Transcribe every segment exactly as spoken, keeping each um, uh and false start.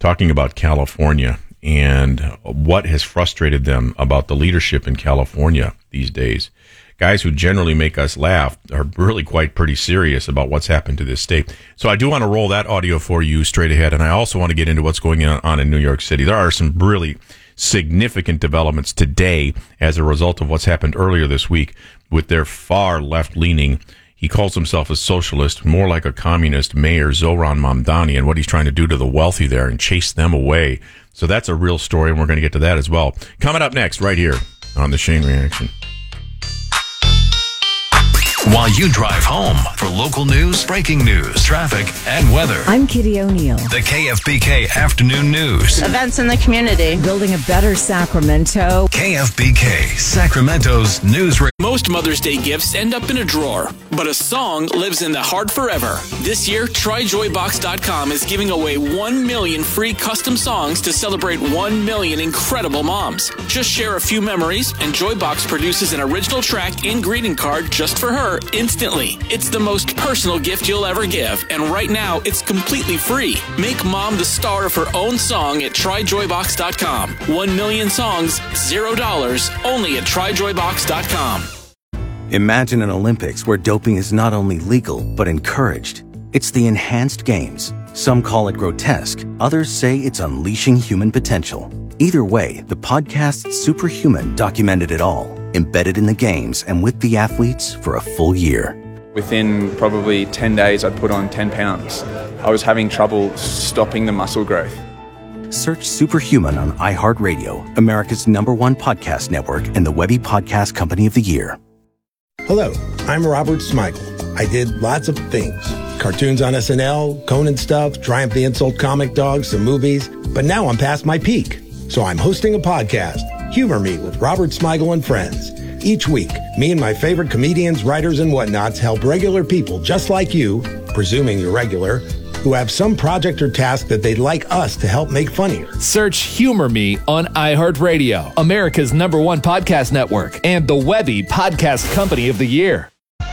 talking about California and what has frustrated them about the leadership in California these days. Guys who generally make us laugh are really quite pretty serious about what's happened to this state. So I do want to roll that audio for you straight ahead, and I also want to get into what's going on in New York City. There are some really significant developments today as a result of what's happened earlier this week with their far left-leaning, he calls himself a socialist, more like a communist, Mayor Zohran Mamdani, and what he's trying to do to the wealthy there and chase them away. So that's a real story, and we're going to get to that as well. Coming up next, right here on The Shane Reaction. While you drive home for local news, breaking news, traffic, and weather. I'm Kitty O'Neill. The K F B K Afternoon News. Events in the community. Building a better Sacramento. K F B K, Sacramento's news radio. Most Mother's Day gifts end up in a drawer, but a song lives in the heart forever. This year, try joy box dot com is giving away one million free custom songs to celebrate one million incredible moms. Just share a few memories, and Joybox produces an original track and greeting card just for her instantly. It's the most personal gift you'll ever give, and right now it's completely free. Make mom the star of her own song at try joy box dot com. One million songs, zero dollars, only at try joy box dot com. Imagine an Olympics where doping is not only legal, but encouraged. It's the Enhanced Games. Some call it grotesque, others say it's unleashing human potential. Either way, the podcast Superhuman documented it all, embedded in the games and with the athletes for a full year. Within probably ten days, I'd put on ten pounds. I was having trouble stopping the muscle growth. Search Superhuman on iHeartRadio, America's number one podcast network and the Webby Podcast Company of the Year. Hello, I'm Robert Smigel. I did lots of things. Cartoons on S N L, Conan stuff, Triumph the Insult comic dogs, some movies. But now I'm past my peak. So I'm hosting a podcast, Humor Me with Robert Smigel and Friends. Each week, me and my favorite comedians, writers, and whatnots help regular people just like you, presuming you're regular, who have some project or task that they'd like us to help make funnier. Search Humor Me on iHeartRadio, America's number one podcast network, and the Webby Podcast Company of the Year.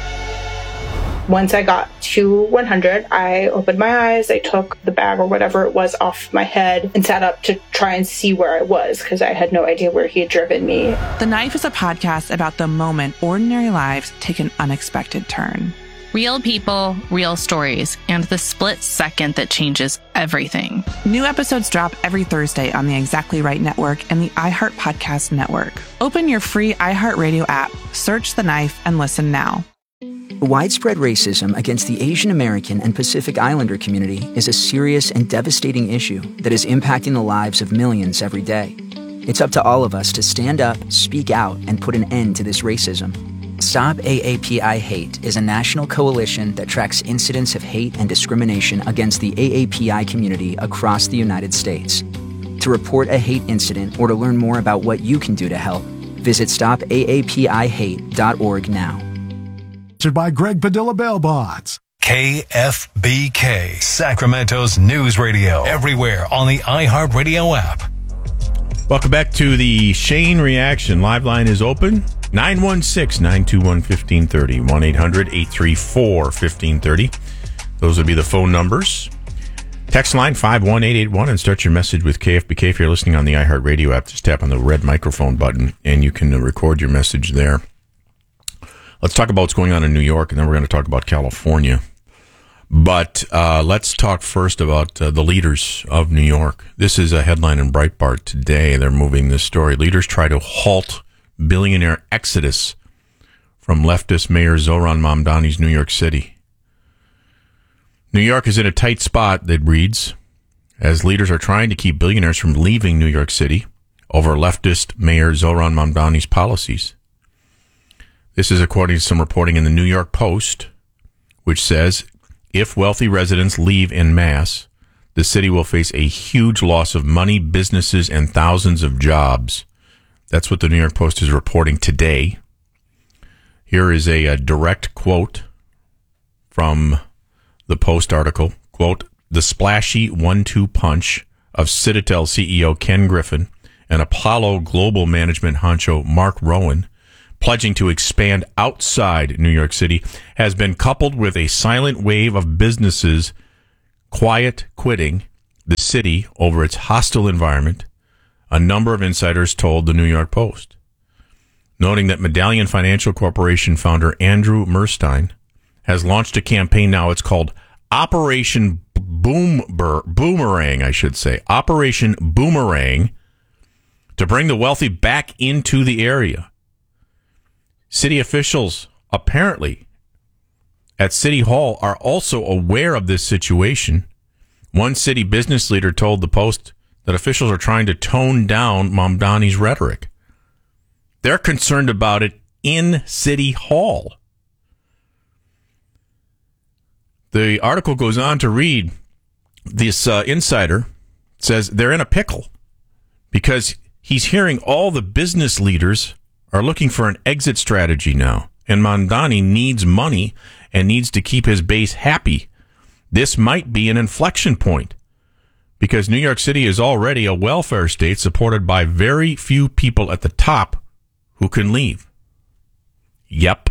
Once I got to one hundred, I opened my eyes, I took the bag or whatever it was off my head and sat up to try and see where I was because I had no idea where he had driven me. The Knife is a podcast about the moment ordinary lives take an unexpected turn. Real people, real stories, and the split second that changes everything. New episodes drop every Thursday on the Exactly Right Network and the iHeart Podcast Network. Open your free iHeartRadio app, search The Knife, and listen now. Widespread racism against the Asian American and Pacific Islander community is a serious and devastating issue that is impacting the lives of millions every day. It's up to all of us to stand up, speak out, and put an end to this racism. Stop A A P I Hate is a national coalition that tracks incidents of hate and discrimination against the A A P I community across the United States. To report a hate incident or to learn more about what you can do to help, visit stop A A P I hate dot org now. By Greg Padilla Bail Bonds. K F B K, Sacramento's news radio. Everywhere on the iHeartRadio app. Welcome back to the Shane Reaction. Live line is open. nine one six, nine two one, one five three zero. one eight hundred, eight three four, one five three zero. Those would be the phone numbers. Text line five one eight eight one and start your message with K F B K. If you're listening on the iHeartRadio app, just tap on the red microphone button and you can record your message there. Let's talk about what's going on in New York, and then we're going to talk about California. But uh, let's talk first about uh, the leaders of New York. This is a headline in Breitbart today. They're moving this story. Leaders try to halt billionaire exodus from leftist Mayor Zohran Mamdani's New York City. New York is in a tight spot, that reads, as leaders are trying to keep billionaires from leaving New York City over leftist Mayor Zohran Mamdani's policies. This is according to some reporting in the New York Post, which says, if wealthy residents leave en masse, the city will face a huge loss of money, businesses, and thousands of jobs. That's what the New York Post is reporting today. Here is a, a direct quote from the Post article. Quote, the splashy one two punch of Citadel C E O Ken Griffin and Apollo Global Management honcho Mark Rowan pledging to expand outside New York City has been coupled with a silent wave of businesses quiet quitting the city over its hostile environment, a number of insiders told the New York Post, noting that Medallion Financial Corporation founder Andrew Merstein has launched a campaign now. It's called Operation Boomber, Boomerang, I should say. Operation Boomerang, to bring the wealthy back into the area. City officials, apparently, at City Hall are also aware of this situation. One city business leader told the Post that officials are trying to tone down Mamdani's rhetoric. They're concerned about it in City Hall. The article goes on to read, this uh, insider says they're in a pickle because he's hearing all the business leaders are looking for an exit strategy now, and Mamdani needs money and needs to keep his base happy. This might be an inflection point because New York City is already a welfare state supported by very few people at the top who can leave. Yep.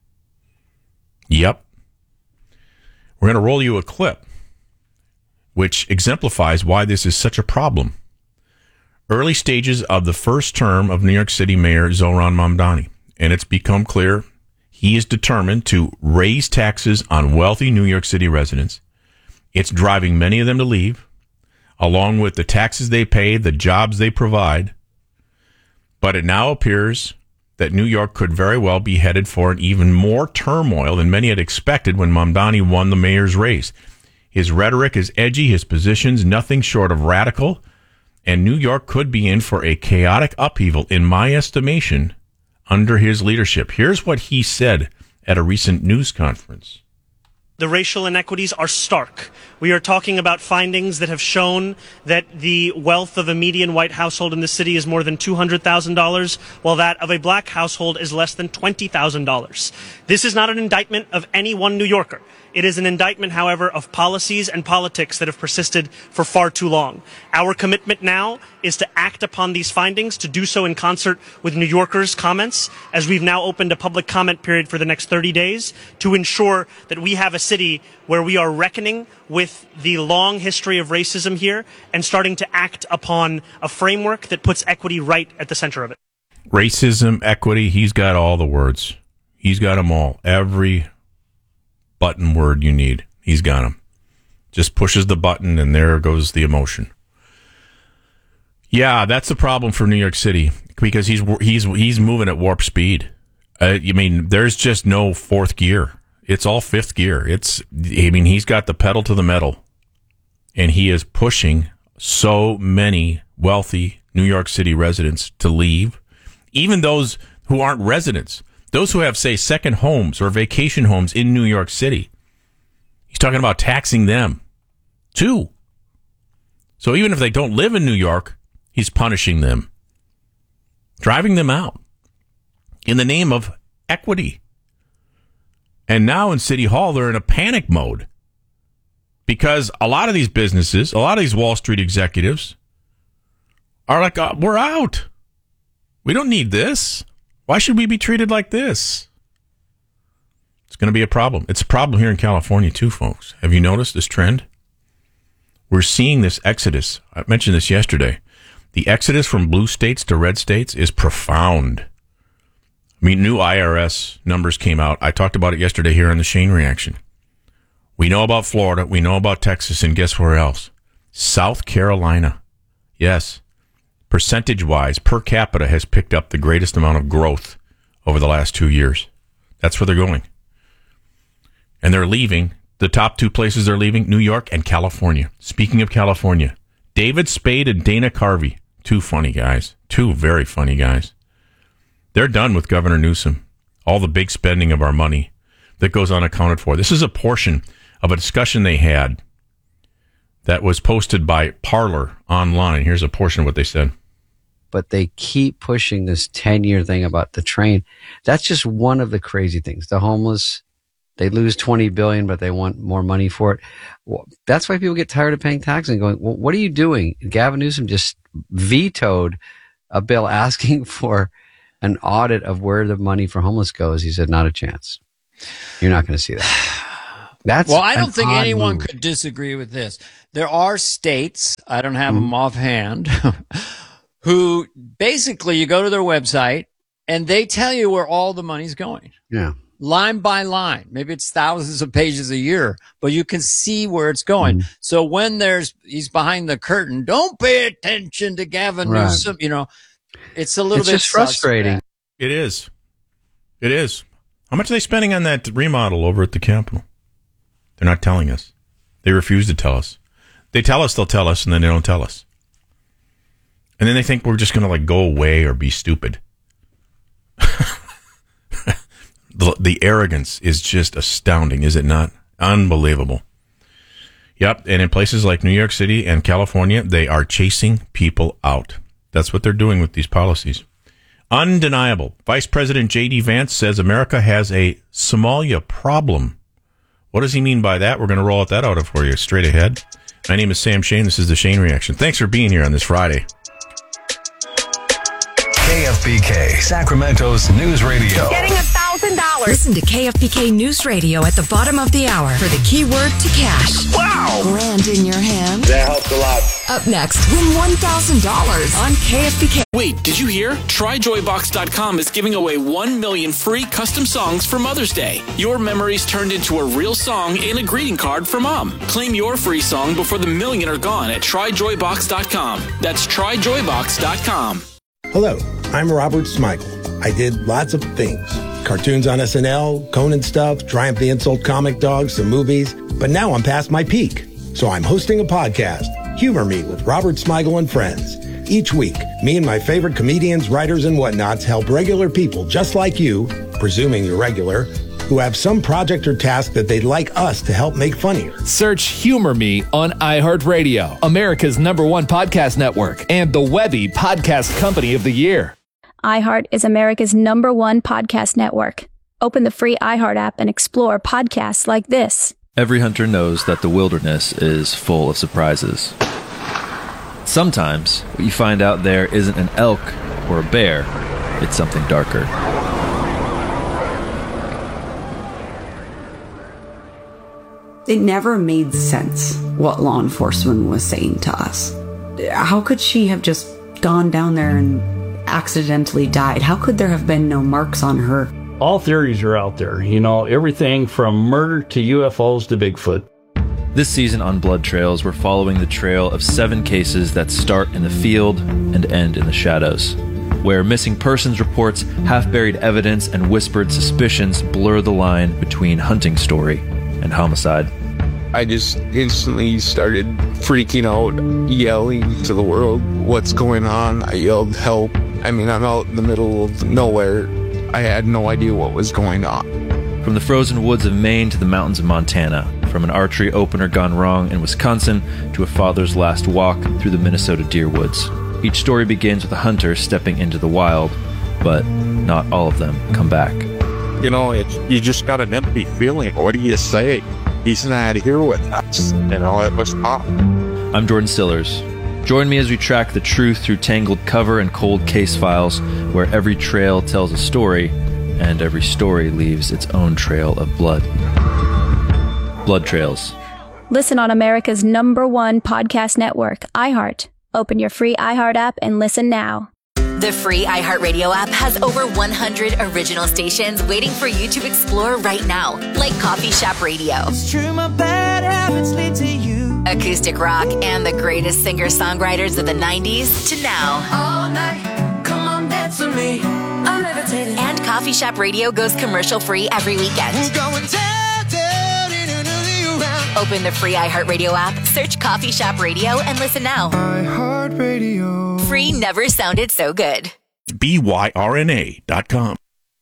Yep. We're going to roll you a clip which exemplifies why this is such a problem. Early stages of the first term of New York City Mayor Zohran Mamdani, and it's become clear he is determined to raise taxes on wealthy New York City residents. It's driving many of them to leave, along with the taxes they pay, the jobs they provide. But it now appears that New York could very well be headed for an even more turmoil than many had expected when Mamdani won the mayor's race. His rhetoric is edgy, his positions nothing short of radical, and New York could be in for a chaotic upheaval, in my estimation, under his leadership. Here's what he said at a recent news conference. The racial inequities are stark. We are talking about findings that have shown that the wealth of a median white household in the city is more than two hundred thousand dollars, while that of a black household is less than twenty thousand dollars. This is not an indictment of any one New Yorker. It is an indictment, however, of policies and politics that have persisted for far too long. Our commitment now is to act upon these findings, to do so in concert with New Yorkers' comments, as we've now opened a public comment period for the next thirty days to ensure that we have a city where we are reckoning with the long history of racism here and starting to act upon a framework that puts equity right at the center of it. Racism, equity, he's got all the words. He's got them all. Every button word you need, he's got them. Just pushes the button and there goes the emotion. Yeah, that's the problem for New York City because he's he's he's moving at warp speed. Uh, I mean, there's just no fourth gear. It's all fifth gear. It's I mean, he's got the pedal to the metal, and he is pushing so many wealthy New York City residents to leave, even those who aren't residents. Those who have, say, second homes or vacation homes in New York City. He's talking about taxing them, too. So even if they don't live in New York, he's punishing them, driving them out in the name of equity. And now in City Hall, they're in a panic mode because a lot of these businesses, a lot of these Wall Street executives are like, oh, we're out. We don't need this. Why should we be treated like this? It's going to be a problem. It's a problem here in California, too, folks. Have you noticed this trend? We're seeing this exodus. I mentioned this yesterday. The exodus from blue states to red states is profound. I mean, new I R S numbers came out. I talked about it yesterday here on the Shane Reaction. We know about Florida. We know about Texas. And guess where else? South Carolina. Yes. Percentage-wise, per capita has picked up the greatest amount of growth over the last two years. That's where they're going. And they're leaving. The top two places they're leaving, New York and California. Speaking of California, David Spade and Dana Carvey, two funny guys, two very funny guys. They're done with Governor Newsom. All the big spending of our money that goes unaccounted for. This is a portion of a discussion they had that was posted by Parler online. Here's a portion of what they said. But they keep pushing this ten-year thing about the train. That's just one of the crazy things. The homeless, they lose twenty billion dollars, but they want more money for it. Well, that's why people get tired of paying taxes and going, well, what are you doing? Gavin Newsom just vetoed a bill asking for an audit of where the money for homeless goes. He said, not a chance. You're not going to see that. That's well, I don't an think odd anyone move. could disagree with this. There are states, I don't have them offhand, who basically you go to their website and they tell you where all the money's going. Yeah. Line by line. Maybe it's thousands of pages a year, but you can see where it's going. Mm-hmm. So when there's, he's behind the curtain, don't pay attention to Gavin Right. Newsom, you know, it's a little It's bit just frustrating. suspect. It is. It is. How much are they spending on that remodel over at the Capitol? They're not telling us. They refuse to tell us. They tell us they'll tell us, and then they don't tell us. And then they think we're just going to like go away or be stupid. the, the arrogance is just astounding, is it not? Unbelievable. Yep, and in places like New York City and California, they are chasing people out. That's what they're doing with these policies. Undeniable. Vice President J D. Vance says America has a Somalia problem. What does he mean by that? We're going to roll that out for you straight ahead. My name is Sam Shane. This is the Shane Reaction. Thanks for being here on this Friday. K F B K, Sacramento's news radio. Getting a thousand dollars. Listen to K F B K News Radio at the bottom of the hour for the keyword to cash. Wow! Grand in your hand. That helps a lot. Up next, win one thousand dollars on K F B K. Wait, did you hear? Try joy box dot com is giving away one million free custom songs for Mother's Day. Your memories turned into a real song and a greeting card for Mom. Claim your free song before the million are gone at try joy box dot com. That's try joy box dot com. Hello, I'm Robert Smigel. I did lots of things. Cartoons on S N L, Conan stuff, Triumph the Insult Comic Dog, some movies. But now I'm past my peak. So I'm hosting a podcast, Humor Me with Robert Smigel and Friends. Each week, me and my favorite comedians, writers, and whatnots help regular people just like you, presuming you're regular, who have some project or task that they'd like us to help make funnier. Search Humor Me on iHeartRadio, America's number one podcast network, and the Webby Podcast Company of the Year. iHeart is America's number one podcast network. Open the free iHeart app and explore podcasts like this. Every hunter knows that the wilderness is full of surprises. Sometimes, what you find out there isn't an elk or a bear, it's something darker. It never made sense what law enforcement was saying to us. How could she have just gone down there and accidentally died? How could there have been no marks on her? All theories are out there, you know, everything from murder to U F Os to Bigfoot. This season on Blood Trails, we're following the trail of seven cases that start in the field and end in the shadows, where missing persons reports, half-buried evidence, and whispered suspicions blur the line between hunting story and homicide. I just instantly started freaking out, yelling to the world, what's going on? I yelled, help. I mean, I'm out in the middle of nowhere. I had no idea what was going on. From the frozen woods of Maine to the mountains of Montana, from an archery opener gone wrong in Wisconsin to a father's last walk through the Minnesota deer woods. Each story begins with a hunter stepping into the wild, but not all of them come back. You know, it's, you just got an empty feeling. What do you say? He's not here with us. You know, it was tough. I'm Jordan Stillers. Join me as we track the truth through tangled cover and cold case files, where every trail tells a story, and every story leaves its own trail of blood. Blood Trails. Listen on America's number one podcast network, iHeart. Open your free iHeart app and listen now. The free iHeartRadio app has over one hundred original stations waiting for you to explore right now, like Coffee Shop Radio, It's true, my bad habits lead to you. acoustic rock, and the greatest singer-songwriters of the nineties to now. All night, come on, dance with me. I'm levitating. And Coffee Shop Radio goes commercial-free every weekend. We're going down, down, in another round. Open the free iHeartRadio app, search Coffee Shop Radio, and listen now. iHeartRadio. Free never sounded so good. B Y R N A dot com.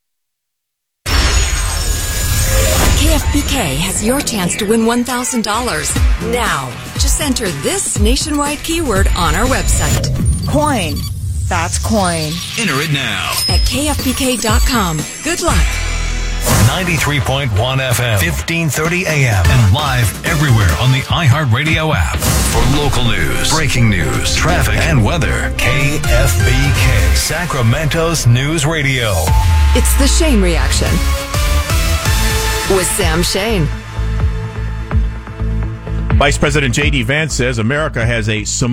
K F B K has your chance to win one thousand dollars. Now, just enter this nationwide keyword on our website. Coin. That's coin. Enter it now. At K F B K dot com. Good luck. ninety-three point one F M, fifteen thirty A M, and live everywhere on the iHeartRadio app. For local news, breaking news, traffic, and weather, K F B K, Sacramento's News Radio. It's the Shane Reaction with Sam Shane. Vice President J D. Vance says America has a